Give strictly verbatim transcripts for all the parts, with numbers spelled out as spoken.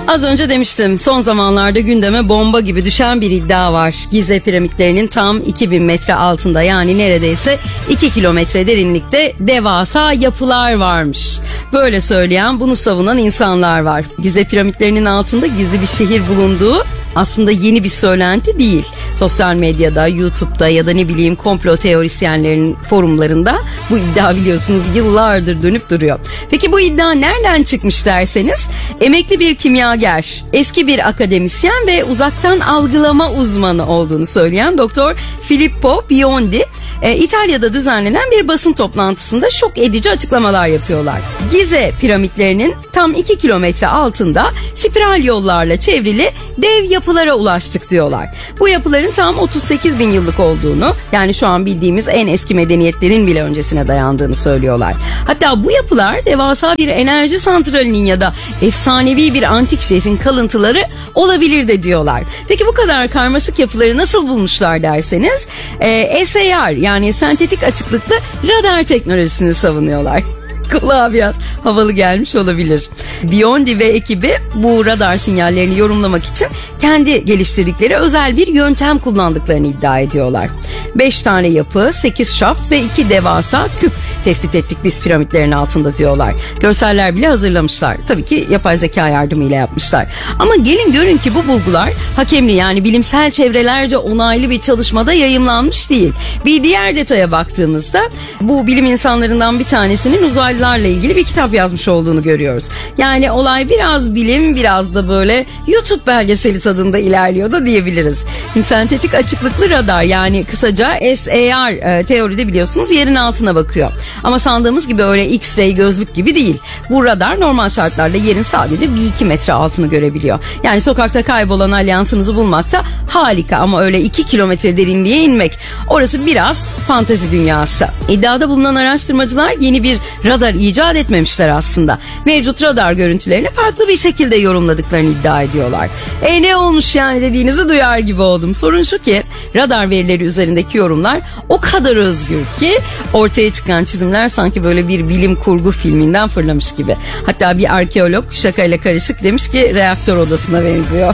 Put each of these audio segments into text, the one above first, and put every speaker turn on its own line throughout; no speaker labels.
Az önce demiştim, son zamanlarda gündeme bomba gibi düşen bir iddia var. Gize piramitlerinin tam iki bin metre altında, yani neredeyse iki kilometre derinlikte devasa yapılar varmış. Böyle söyleyen, bunu savunan insanlar var. Gize piramitlerinin altında gizli bir şehir bulunduğu aslında yeni bir söylenti değil. Sosyal medyada, YouTube'da ya da ne bileyim komplo teorisyenlerin forumlarında bu iddia biliyorsunuz yıllardır dönüp duruyor. Peki bu iddia nereden çıkmış derseniz, emekli bir kimyager, eski bir akademisyen ve uzaktan algılama uzmanı olduğunu söyleyen Doktor Filippo Biondi, e, İtalya'da düzenlenen bir basın toplantısında şok edici açıklamalar yapıyorlar. Gize piramitlerinin tam iki kilometre altında spiral yollarla çevrili dev yapılara ulaştık diyorlar. Bu yapıların tam otuz sekiz bin yıllık olduğunu, yani şu an bildiğimiz en eski medeniyetlerin bile öncesine dayandığını söylüyorlar. Hatta bu yapılar devasa bir enerji santralinin ya da efsanevi bir antik şehrin kalıntıları olabilir de diyorlar. Peki bu kadar karmaşık yapıları nasıl bulmuşlar derseniz, e, S A R yani sentetik açıklıklı radar teknolojisini savunuyorlar. Kulağa biraz havalı gelmiş olabilir. Biondi ve ekibi bu radar sinyallerini yorumlamak için kendi geliştirdikleri özel bir yöntem kullandıklarını iddia ediyorlar. beş tane yapı, sekiz şaft ve iki devasa küp tespit ettik biz piramitlerin altında diyorlar. Görseller bile hazırlamışlar. Tabii ki yapay zeka yardımıyla yapmışlar. Ama gelin görün ki bu bulgular hakemli, yani bilimsel çevrelerce onaylı bir çalışmada yayımlanmış değil. Bir diğer detaya baktığımızda bu bilim insanlarından bir tanesinin uzaylılarla ilgili bir kitap yazmış olduğunu görüyoruz. Yani olay biraz bilim, biraz da böyle YouTube belgeseli tadında ilerliyor da diyebiliriz. Sentetik açıklıklı radar, yani kısaca S A R e, teoride biliyorsunuz yerin altına bakıyor. Ama sandığımız gibi öyle X-ray gözlük gibi değil. Bu radar normal şartlarda yerin sadece bir iki metre altını görebiliyor. Yani sokakta kaybolan alyansınızı bulmakta harika, ama öyle iki kilometre derinliğe inmek, orası biraz fantezi dünyası. İddiada bulunan araştırmacılar yeni bir radar icat etmemişler aslında. Mevcut radar görüntülerini farklı bir şekilde yorumladıklarını iddia ediyorlar. E ne olmuş yani dediğinizi duyar gibi oldum. Sorun şu ki, radar verileri üzerindeki yorumlar o kadar özgür ki ortaya çıkan çizimler sanki böyle bir bilim kurgu filminden fırlamış gibi. Hatta bir arkeolog şakayla karışık demiş ki reaktör odasına benziyor.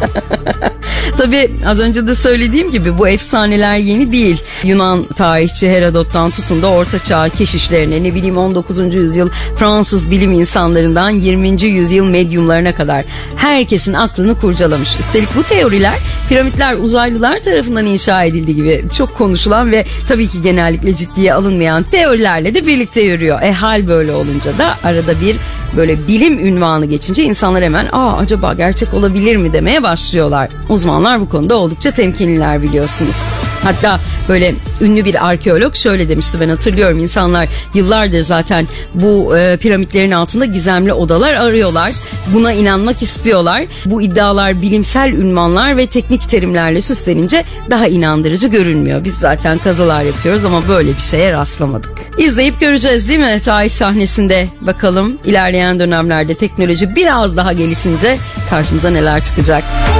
Tabii az önce de söylediğim gibi bu efsaneler yeni değil. Yunan tarihçi Herodot'tan tutun da Orta Çağ keşişlerine, ne bileyim on dokuzuncu yüzyıl Fransız bilim insanlarından yirminci yüzyıl medyumlarına kadar herkesin aklını kurcalamış. Üstelik bu teoriler piramitler uzaylılar tarafından inşa edildi gibi çok konuşulan ve tabii ki genellikle ciddiye alınmayan teorilerle de birlikte yürüyor. E hal böyle olunca da arada bir böyle bilim ünvanı geçince insanlar hemen aa acaba gerçek olabilir mi demeye başlıyorlar. Uzmanlar bu konuda oldukça temkinliler biliyorsunuz. Hatta böyle ünlü bir arkeolog şöyle demişti, ben hatırlıyorum, insanlar yıllardır zaten bu e, piramitlerin altında gizemli odalar arıyorlar. Buna inanmak istiyorlar. Bu iddialar bilimsel ünvanlar ve teknik terimlerle süslenince daha inandırıcı görünmüyor. Biz zaten kazılar yapıyoruz ama böyle bir şeye rastlamadık. İzleyip göreceğiz değil mi tarih sahnesinde? Bakalım ilerleyen dönemlerde teknoloji biraz daha gelişince karşımıza neler çıkacak.